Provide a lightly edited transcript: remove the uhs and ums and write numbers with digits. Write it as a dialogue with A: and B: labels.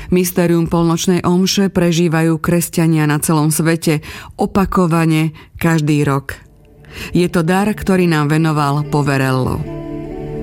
A: Mystérium polnočnej omše prežívajú kresťania na celom svete opakovane každý rok. Je to dar, ktorý nám venoval Poverello.